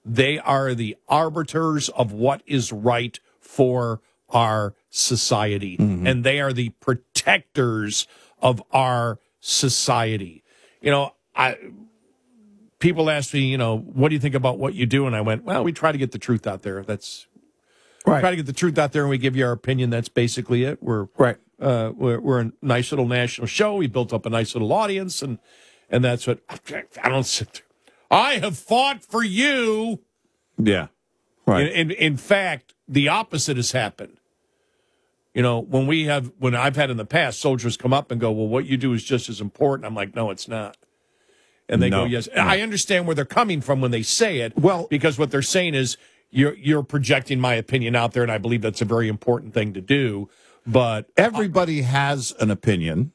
They are the arbiters of what is right for our society, and they are the protectors of our society. People ask me, what do you think about what you do? And I went, well, we try to get the truth out there. That's Right. try to get the truth out there, and we give you our opinion. That's basically it. We're a nice little national show. We built up a nice little audience, and that's what I don't sit there. I have fought for you. Yeah. Right. In fact, the opposite has happened. When I've had in the past, soldiers come up and go, well, what you do is just as important. I'm like, no, it's not. And they go, yes. No. I understand where they're coming from when they say it. Well, because what they're saying is you're projecting my opinion out there, and I believe that's a very important thing to do. But everybody has an opinion.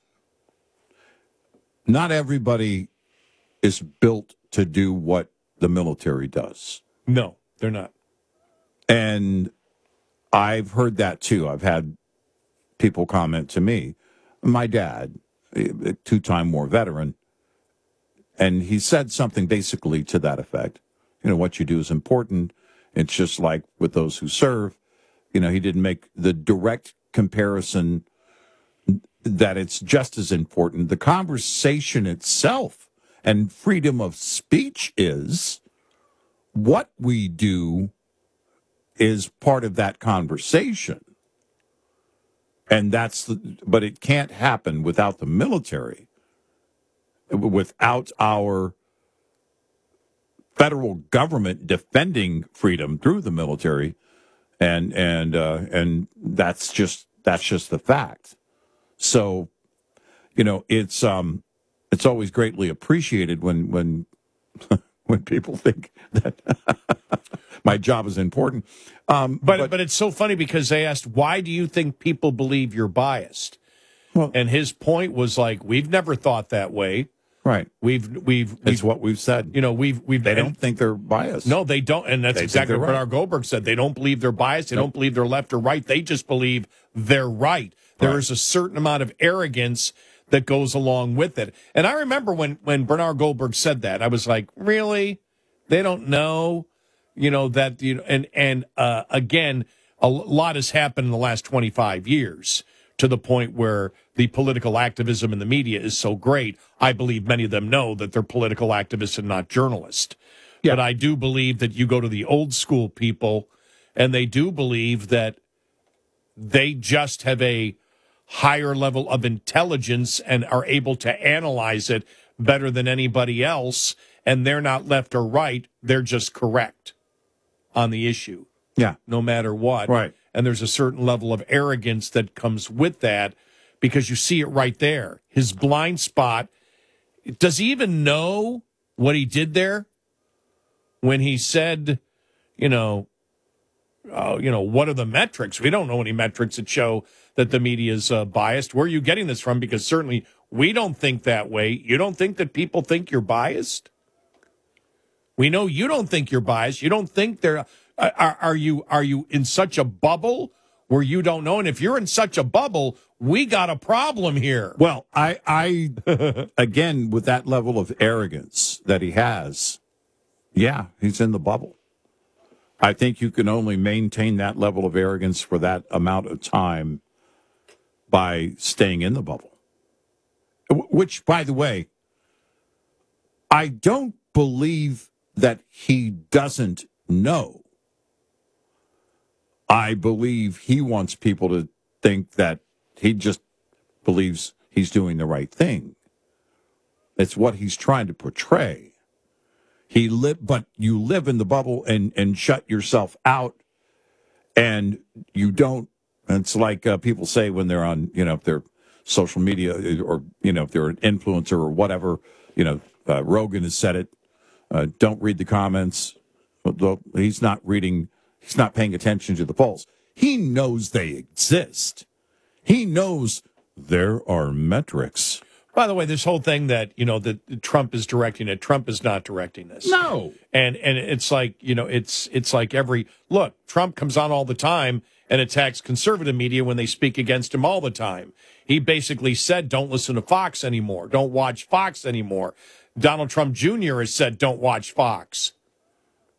Not everybody is built to do what the military does. No, they're not. And I've heard that too. I've had people comment to me. My dad, a two-time war veteran, and he said something basically to that effect. What you do is important. It's just like with those who serve. He didn't make the direct comparison that it's just as important. The conversation itself and freedom of speech is what we do is part of that conversation. And but it can't happen without the military, without our federal government defending freedom through the military. And that's just the fact. So, it's always greatly appreciated when people think that my job is important. But it's so funny because they asked, why do you think people believe you're biased? Well, and his point was like, we've never thought that way. Right. It's what we've said. They don't think they're biased. No, they don't. And that's exactly what Bernard Goldberg said. They don't believe they're biased. They don't believe they're left or right. They just believe they're right. There is a certain amount of arrogance that goes along with it. And I remember when Bernard Goldberg said that, I was like, really? They don't know, that, again, a lot has happened in the last 25 years to the point where the political activism in the media is so great. I believe many of them know that they're political activists and not journalists. Yeah. But I do believe that you go to the old school people and they do believe that they just have a higher level of intelligence and are able to analyze it better than anybody else. And they're not left or right. They're just correct on the issue. Yeah. No matter what. Right. And there's a certain level of arrogance that comes with that because you see it right there. His blind spot. Does he even know what he did there? When he said, what are the metrics? We don't know any metrics that show that the media is biased. Where are you getting this from? Because certainly we don't think that way. You don't think that people think you're biased? We know you don't think you're biased. You don't think they're... Are you in such a bubble where you don't know? And if you're in such a bubble, we got a problem here. Well, I again, with that level of arrogance that he has, yeah, he's in the bubble. I think you can only maintain that level of arrogance for that amount of time by staying in the bubble. Which, by the way, I don't believe that he doesn't know. I believe he wants people to think that he just believes he's doing the right thing. It's what he's trying to portray. But you live in the bubble and shut yourself out, and you don't. And it's like people say when they're on, if they're social media or, if they're an influencer or whatever, Rogan has said it. Don't read the comments. He's not reading. He's not paying attention to the polls. He knows they exist. He knows there are metrics. By the way, this whole thing that, that Trump is directing it, Trump is not directing this. No. And it's like, it's like Trump comes on all the time and attacks conservative media when they speak against him all the time. He basically said, don't listen to Fox anymore. Don't watch Fox anymore. Donald Trump Jr. has said, don't watch Fox.